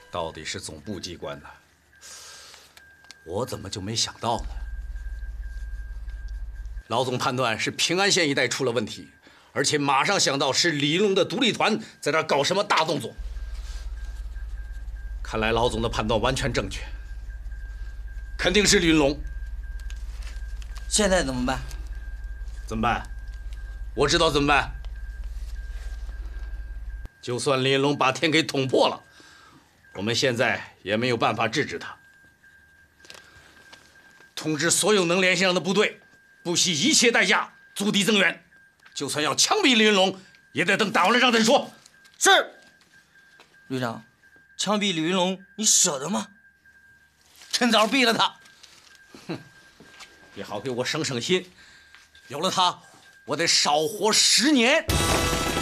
到底是总部机关呢，我怎么就没想到呢？老总判断是平安县一带出了问题，而且马上想到是李云龙的独立团在这搞什么大动作。看来老总的判断完全正确，肯定是李云龙。 现在怎么办？ 怎么办？我知道怎么办。就算李云龙把天给捅破了，我们现在也没有办法制止他。通知所有能联系上的部队，不惜一切代价驻地增援，就算要枪毙李云龙，也得等打完了仗再说。 是，旅长，枪毙李云龙，你舍得吗？趁早毙了他。 哼，也好给我省省心。有了他，我得少活10年。